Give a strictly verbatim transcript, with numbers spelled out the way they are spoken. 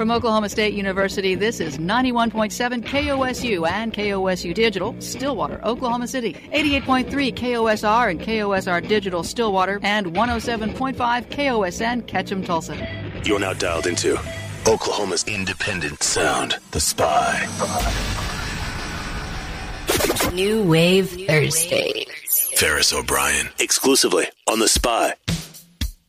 From Oklahoma State University, this is ninety-one point seven K O S U and K O S U Digital, Stillwater, Oklahoma City. eighty-eight point three K O S R and K O S R Digital, Stillwater, and one oh seven point five K O S N, Ketchum, Tulsa. You're now dialed into Oklahoma's independent sound, The Spy. New Wave Thursday. Ferris O'Brien, exclusively on The Spy.